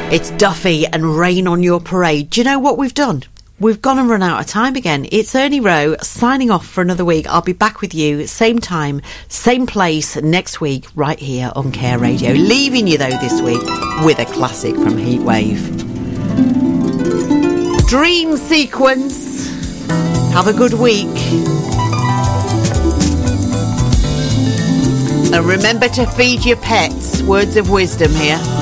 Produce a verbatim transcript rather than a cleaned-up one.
It's Duffy and Rain on Your Parade. Do you know what we've done? We've gone and run out of time again. It's Ernie Rowe signing off for another week. I'll be back with you same time, same place next week right here on Care Radio. Leaving you though this week with a classic from Heatwave. Dream Sequence. Have a good week. And remember to feed your pets. Words of wisdom here.